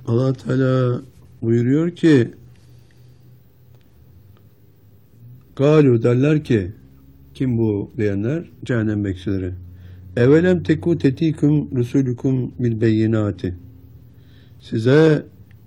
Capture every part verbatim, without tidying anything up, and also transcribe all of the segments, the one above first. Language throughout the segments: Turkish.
Allah Teala buyuruyor ki galu derler ki, kim bu diyenler? Cehennem bekçileri. Evelem teku tetikum rusulukum bil beyinati. Size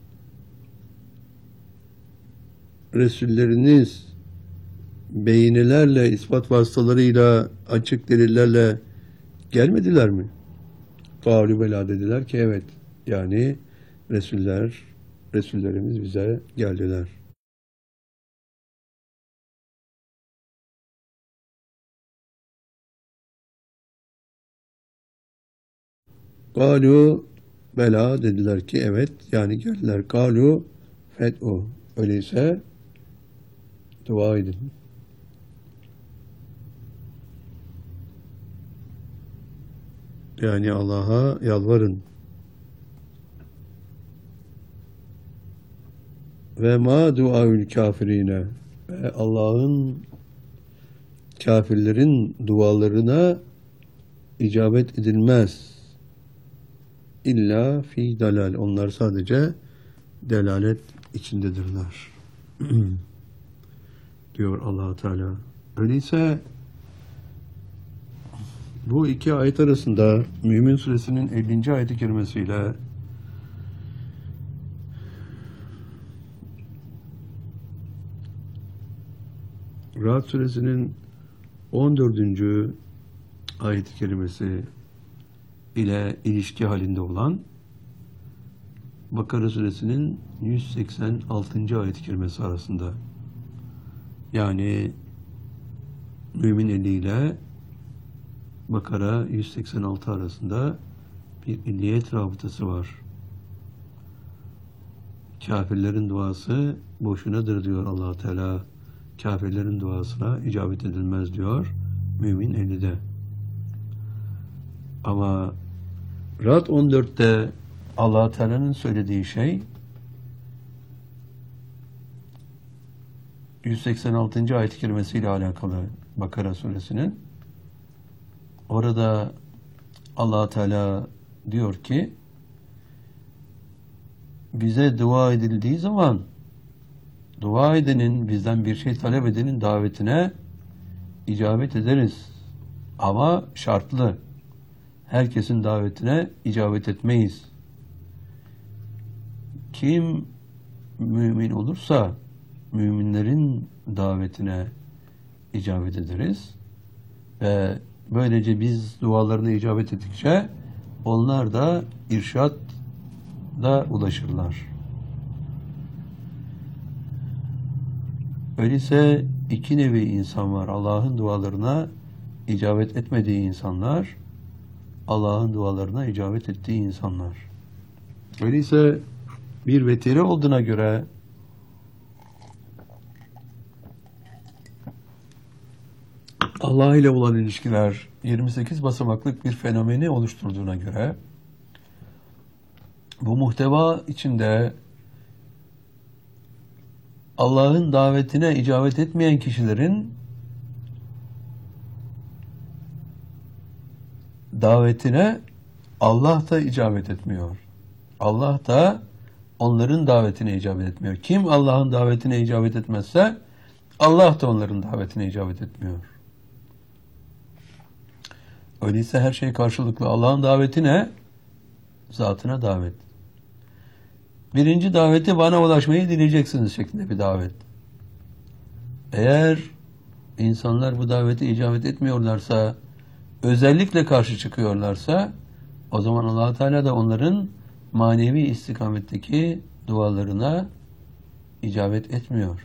Resulleriniz beyinelerle, ispat vasıtalarıyla, açık delillerle gelmediler mi? Galu bela dediler ki evet. Yani Resuller, Resullerimiz bize geldiler. Galu bela dediler ki evet. Yani geldiler. Galu fet'u. Öyleyse dua edin. Yani Allah'a yalvarın. Ve ma duaül kafirine. Ve Allah'ın kafirlerin dualarına icabet edilmez. İlla fi dalal. Onlar sadece delalet içindedirler. diyor Allah Teala. Öyleyse bu iki ayet arasında Mümin Suresinin ellinci ayeti kerimesiyle Ra'd Suresinin on dördüncü ayet-i kerimesi ile ilişki halinde olan Bakara Suresinin yüz seksen altıncı ayet-i kerimesi arasında, yani Mümin Eli ile Bakara yüz seksen altı arasında bir illiyet rabıtası var. Kafirlerin duası boşunadır diyor Allah Teala. Kafirlerin duasına icabet edilmez diyor Mümin Eli'de. Ama Ra'd on dörtte Allah Teala'nın söylediği şey yüz seksen altıncı ayet-i kerimesiyle alakalı Bakara suresinin. Orada Allah Teala diyor ki bize dua edildiği zaman dua edenin, bizden bir şey talep edenin davetine icabet ederiz. Ama şartlı. Herkesin davetine icabet etmeyiz. Kim mümin olursa müminlerin davetine icabet ederiz. Ve böylece biz dualarına icabet ettikçe onlar da irşad da ulaşırlar. Öyleyse iki nevi insan var. Allah'ın dualarına icabet etmediği insanlar, Allah'ın dualarına icabet ettiği insanlar. Öyleyse bir vetire olduğuna göre Allah ile olan ilişkiler yirmi sekiz basamaklık bir fenomeni oluşturduğuna göre bu muhteva içinde Allah'ın davetine icabet etmeyen kişilerin davetine Allah da icabet etmiyor. Allah da onların davetine icabet etmiyor. Kim Allah'ın davetine icabet etmezse Allah da onların davetine icabet etmiyor. Öyleyse her şey karşılıklı. Allah'ın daveti ne? Zatına davet. Birinci daveti bana ulaşmayı dileyeceksiniz şeklinde bir davet. Eğer insanlar bu davete icabet etmiyorlarsa, özellikle karşı çıkıyorlarsa, o zaman Allah Teala da onların manevi istikametteki dualarına icabet etmiyor.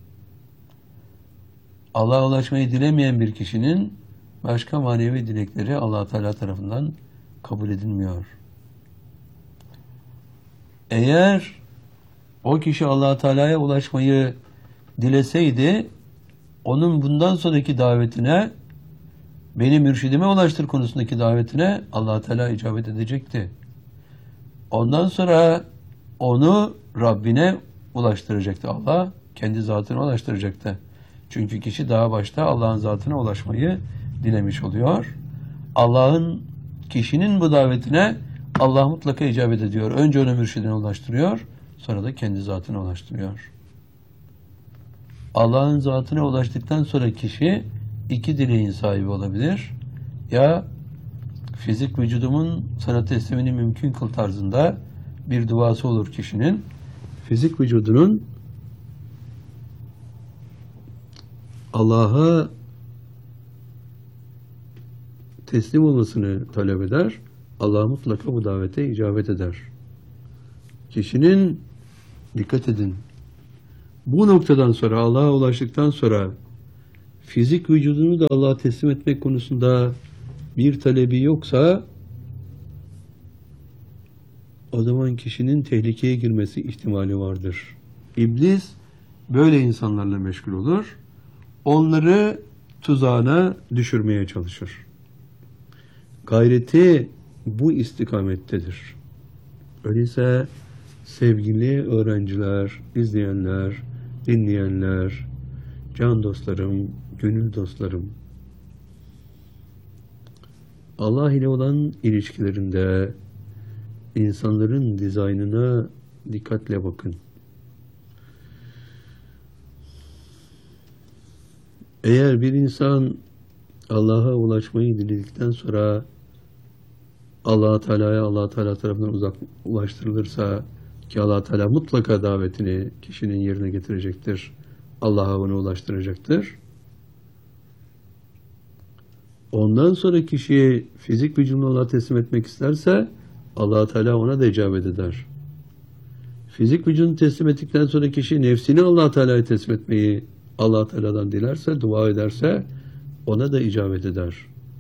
Allah'a ulaşmayı dilemeyen bir kişinin başka manevi dilekleri Allah Teala tarafından kabul edilmiyor. Eğer o kişi Allah Teala'ya ulaşmayı dileseydi, onun bundan sonraki davetine, beni mürşidime ulaştır konusundaki davetine Allah Teala icabet edecekti. Ondan sonra onu Rabbine ulaştıracaktı Allah, kendi zatına ulaştıracaktı. Çünkü kişi daha başta Allah'ın zatına ulaşmayı dilemiş oluyor. Allah'ın kişinin bu davetine Allah mutlaka icabet ediyor. Önce onu mürşidine ulaştırıyor, sonra da kendi zatına ulaştırıyor. Allah'ın zatına ulaştıktan sonra kişi iki dileğin sahibi olabilir. Ya fizik vücudumun sana teslimini mümkün kıl tarzında bir duası olur kişinin. Fizik vücudunun Allah'a teslim olmasını talep eder. Allah mutlaka bu davete icabet eder. Kişinin, dikkat edin, bu noktadan sonra, Allah'a ulaştıktan sonra fizik vücudunu da Allah'a teslim etmek konusunda bir talebi yoksa, o zaman kişinin tehlikeye girmesi ihtimali vardır. İblis böyle insanlarla meşgul olur. Onları tuzağına düşürmeye çalışır. Gayreti bu istikamettedir. Öyleyse sevgili öğrenciler, izleyenler, dinleyenler, can dostlarım, gönül dostlarım, Allah ile olan ilişkilerinde insanların dizaynına dikkatle bakın. Eğer bir insan Allah'a ulaşmayı diledikten sonra Allah Teala'ya Allah Teala tarafından uzak ulaştırılırsa, ki Allah Teala mutlaka davetini kişinin yerine getirecektir. Allah'a onu ulaştıracaktır. Ondan sonra kişiye fizik vücudunu Allah'a teslim etmek isterse Allah Teala ona da icabet eder. Fizik vücudunu teslim ettikten sonra kişi nefsini Allah Teala'ya teslim etmeyi Allah Teala'dan dilerse, dua ederse ona da icabet eder.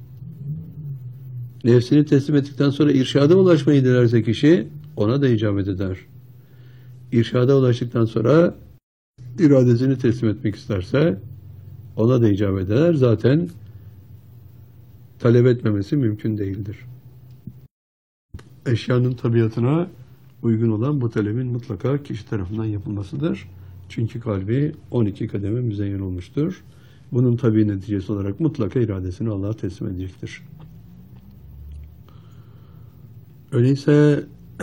Nefsini teslim ettikten sonra irşada ulaşmayı dilerse kişi ona da icabet eder. İrşada ulaştıktan sonra iradesini teslim etmek isterse ona da icabet eder. Zaten talep etmemesi mümkün değildir. Eşyanın tabiatına uygun olan bu talebin mutlaka kişi tarafından yapılmasıdır. Çünkü kalbi on iki kademe müzeyyen olmuştur. Bunun tabii neticesi olarak mutlaka iradesini Allah'a teslim edecektir. Öyleyse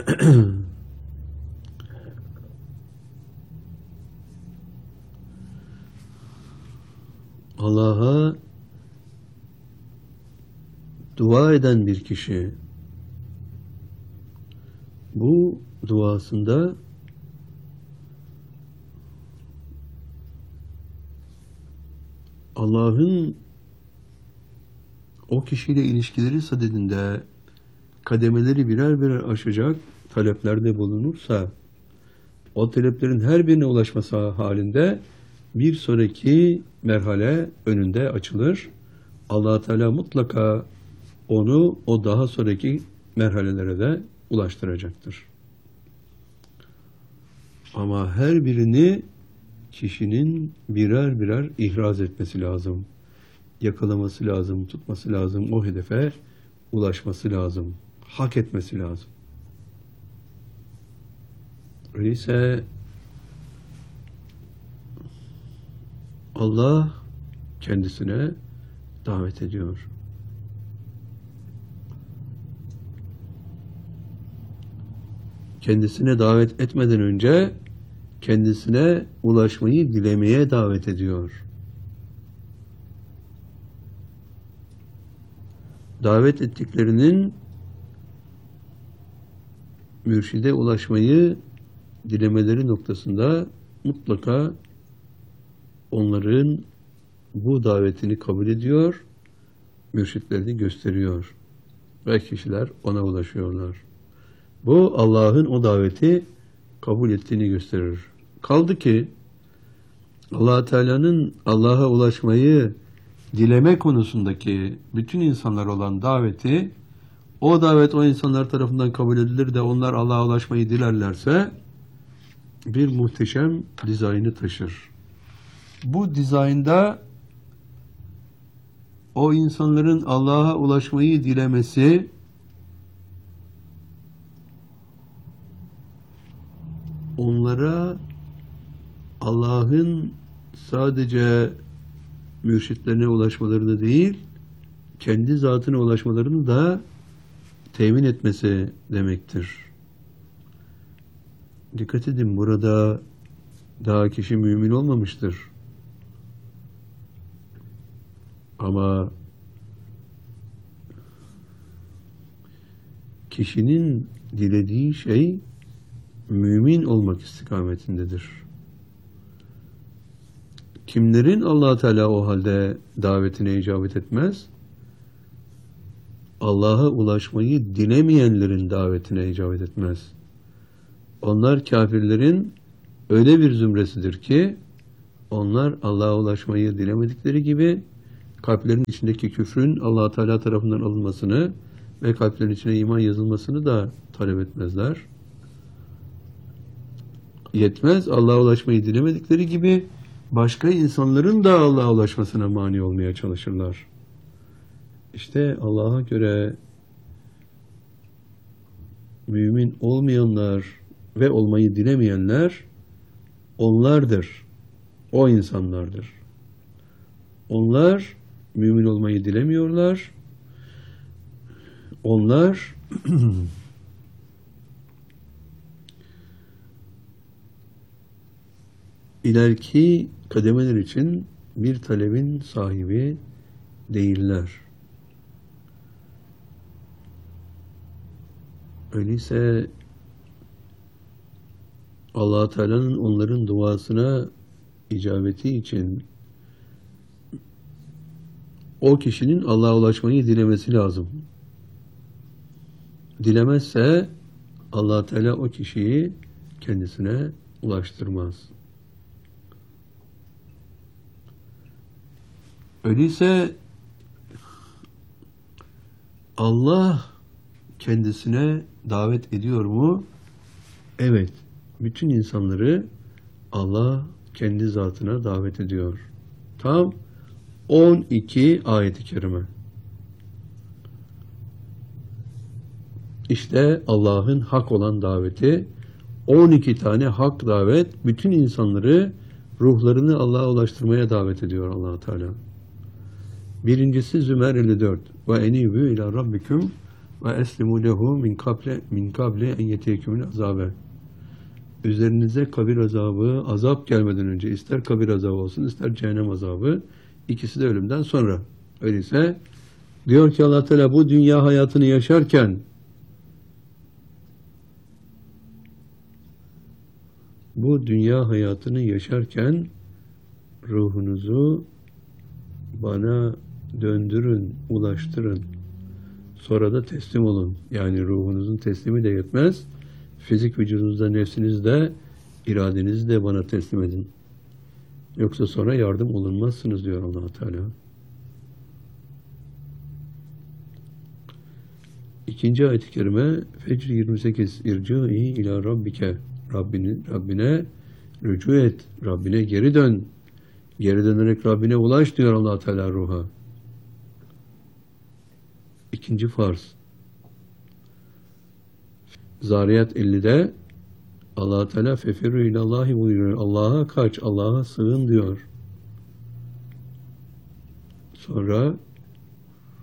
Allah'a dua eden bir kişi bu duasında Allah'ın o kişiyle ilişkileri sadedinde kademeleri birer birer aşacak taleplerde bulunursa, o taleplerin her birine ulaşması halinde bir sonraki merhale önünde açılır. Allah Teala mutlaka onu o daha sonraki merhalelere de ulaştıracaktır. Ama her birini kişinin birer birer ihraz etmesi lazım. Yakalaması lazım, tutması lazım, o hedefe ulaşması lazım. Hak etmesi lazım. Öyleyse Allah kendisine davet ediyor. Kendisine davet etmeden önce kendisine ulaşmayı dilemeye davet ediyor. Davet ettiklerinin mürşide ulaşmayı dilemeleri noktasında mutlaka onların bu davetini kabul ediyor, mürşitlerini gösteriyor ve kişiler ona ulaşıyorlar. Bu Allah'ın o daveti kabul ettiğini gösterir. Kaldı ki Allah Teala'nın Allah'a ulaşmayı dileme konusundaki bütün insanlar olan daveti, o davet o insanlar tarafından kabul edilir de onlar Allah'a ulaşmayı dilerlerse bir muhteşem dizaynı taşır. Bu dizaynda o insanların Allah'a ulaşmayı dilemesi onlara Allah'ın sadece mürşitlerine ulaşmalarını değil, kendi zatına ulaşmalarını da temin etmesi demektir. Dikkat edin, burada daha kişi mümin olmamıştır. Ama kişinin dilediği şey mümin olmak istikametindedir. Kimlerin Allah Teala o halde davetine icabet etmez? Allah'a ulaşmayı dilemeyenlerin davetine icabet etmez. Onlar kafirlerin öyle bir zümresidir ki onlar Allah'a ulaşmayı dilemedikleri gibi kalplerin içindeki küfrün Allah Teala tarafından alınmasını ve kalplerin içine iman yazılmasını da talep etmezler. Yetmez, Allah'a ulaşmayı dilemedikleri gibi başka insanların da Allah'a ulaşmasına mani olmaya çalışırlar. İşte Allah'a göre mümin olmayanlar ve olmayı dilemeyenler onlardır. O insanlardır. Onlar mümin olmayı dilemiyorlar. Onlar ileriki kademeler için bir talebin sahibi değiller. Öyleyse Allah Teala'nın onların duasına icabeti için o kişinin Allah'a ulaşmayı dilemesi lazım. Dilemezse Allah Teala o kişiyi kendisine ulaştırmaz. Öyleyse Allah kendisine davet ediyor mu? Evet. Bütün insanları Allah kendi zatına davet ediyor. Tam on iki ayet-i kerime. İşte Allah'ın hak olan daveti, on iki tane hak davet, bütün insanları ruhlarını Allah'a ulaştırmaya davet ediyor Allah Teala. Birincisi Zümer elli dört. Ve enibü ila rabbikum ve eslimu lehu min kable min kable en yetekumul azabe. Üzerinize kabir azabı, azap gelmeden önce, ister kabir azabı olsun, ister cehennem azabı, ikisi de ölümden sonra. Öyleyse diyor ki Allah Teala, bu dünya hayatını yaşarken bu dünya hayatını yaşarken ruhunuzu bana döndürün, ulaştırın. Sonra da teslim olun. Yani ruhunuzun teslimi de yetmez. Fizik vücudunuzda, nefsinizde, iradenizi de bana teslim edin. Yoksa sonra yardım olunmazsınız diyor Allah Teala. İkinci ayet-i kerime Fecr yirmi sekiz. İrci'i ila rabbike. Rabbine, Rabbine rücu et. Rabbine geri dön. Geri dönerek Rabbine ulaş diyor Allah Teala ruha. İkinci farz. Zariyat ellide Allah Teala fefirru ilallahi buyuruyor. Allah'a kaç, Allah'a sığın diyor. Sonra